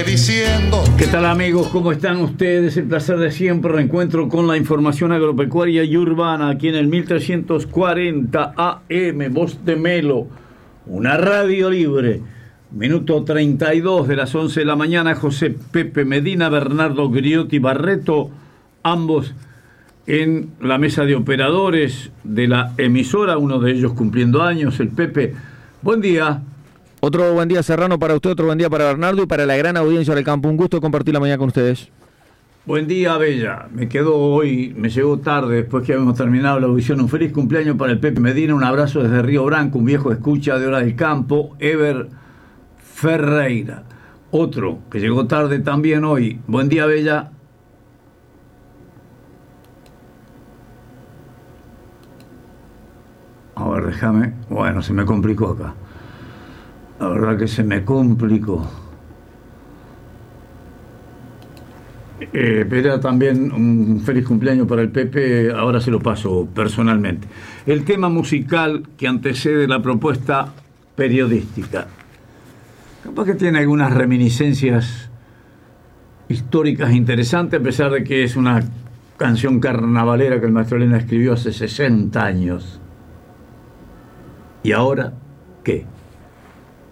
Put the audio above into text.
sigue diciendo. ¿Qué tal, amigos? ¿Cómo están ustedes? El placer de siempre, reencuentro con la información agropecuaria y urbana aquí en el 1340 AM, Voz de Melo, una radio libre. Minuto 32 de las 11 de la mañana. José Pepe Medina, Bernardo Griotti Barreto, ambos en la mesa de operadores de la emisora, uno de ellos cumpliendo años, el Pepe. Buen día. Otro buen día, Serrano, para usted, otro buen día para Bernardo y para la gran audiencia del campo. Un gusto compartir la mañana con ustedes. Buen día, Bella. Me quedo hoy, me llegó tarde después que habíamos terminado la audición. Un feliz cumpleaños para el Pepe Medina, un abrazo desde Río Branco, un viejo escucha de Hora del Campo, Ever Ferreira. Otro que llegó tarde también hoy. Buen día, Bella. A ver, déjame. Bueno, se me complicó acá. La verdad que se me complicó. Pero también un feliz cumpleaños para el Pepe. Ahora se lo paso personalmente. El tema musical que antecede la propuesta periodística. Capaz que tiene algunas reminiscencias históricas interesantes, a pesar de que es una canción carnavalera que el maestro Elena escribió hace 60 años. ¿Y ahora qué?